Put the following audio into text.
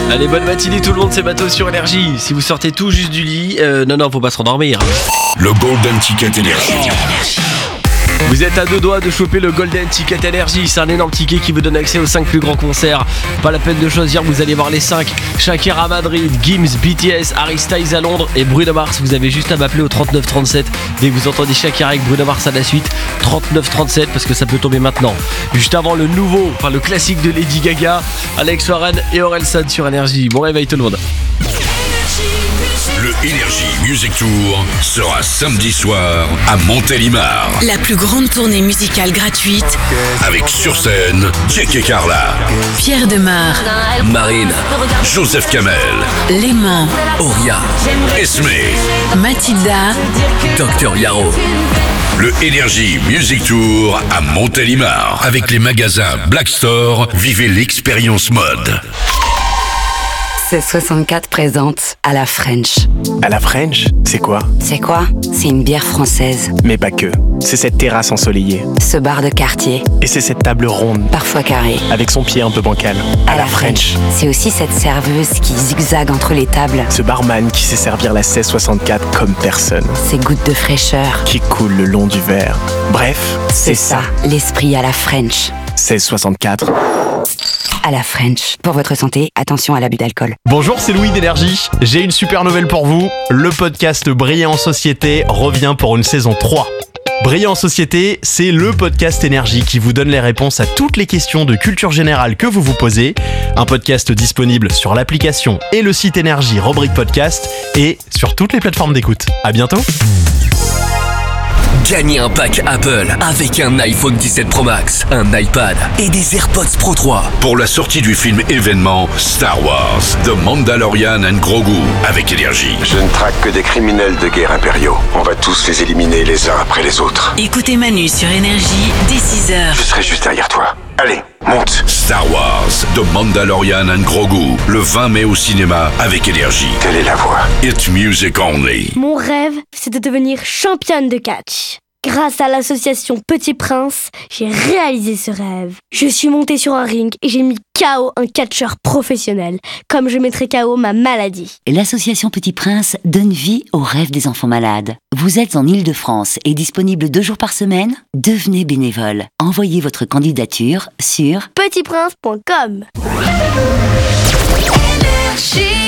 Allez, bonne matinée tout le monde, c'est Bateau sur Énergie. Si vous sortez tout juste du lit, non, faut pas se rendormir. Le Golden Ticket Énergie. Vous êtes à deux doigts de choper le Golden Ticket Énergie. C'est un énorme ticket qui vous donne accès aux 5 plus grands concerts. Pas la peine de choisir, vous allez voir les 5. Shakira à Madrid, Gims, BTS, Harry Styles à Londres et Bruno Mars. Vous avez juste à m'appeler au 3937 dès que vous entendez Shakira avec Bruno Mars à la suite. 3937 parce que ça peut tomber maintenant. Juste avant le classique de Lady Gaga, Alex Warren et Orelsan sur Énergie. Bon réveil tout le monde. Le Energy Music Tour sera samedi soir à Montélimar. La plus grande tournée musicale gratuite Avec sur scène Jake Carla, Pierre Demar, Marine, Joseph Kamel, Léman, Oria, Esme, Mathilda, Dr Yaro. Le Energy Music Tour à Montélimar. Avec les magasins Black Store, vivez l'expérience mode. C'est 64 présente à la French. À la French, c'est quoi? C'est quoi? C'est une bière française. Mais pas que. C'est cette terrasse ensoleillée. Ce bar de quartier. Et c'est cette table ronde, Parfois carré. avec son pied un peu bancal. À la French. C'est aussi cette serveuse qui zigzague entre les tables. Ce barman qui sait servir la 1664 comme personne. Ces gouttes de fraîcheur. Qui coule le long du verre. Bref, c'est ça. L'esprit à la French. 1664. À la French. Pour votre santé, attention à l'abus d'alcool. Bonjour, c'est Louis d'Énergie. J'ai une super nouvelle pour vous. Le podcast Briller en Société revient pour une saison 3. Briller en Société, c'est le podcast Énergie qui vous donne les réponses à toutes les questions de culture générale que vous vous posez. Un podcast disponible sur l'application et le site Énergie rubrique podcast et sur toutes les plateformes d'écoute. À bientôt. Gagnez un pack Apple avec un iPhone 17 Pro Max, un iPad et des AirPods Pro 3. Pour la sortie du film événement Star Wars, The Mandalorian and Grogu avec Énergie. Je ne traque que des criminels de guerre impériaux. On va tous les éliminer les uns après les autres. écoutez Manu sur Énergie dès 6h. Je serai juste derrière toi. Allez, monte. Star Wars, The Mandalorian and Grogu, le 20 mai au cinéma avec Énergie. Telle est la voie. It's music only. Mon rêve, c'est de devenir championne de catch. Grâce à l'association Petit Prince, j'ai réalisé ce rêve. Je suis montée sur un ring et j'ai mis KO un catcheur professionnel, comme je mettrai KO ma maladie. L'association Petit Prince donne vie aux rêves des enfants malades. Vous êtes en Île-de-France et disponible 2 jours par semaine? Devenez bénévole. Envoyez votre candidature sur Petitprince.com. Énergie.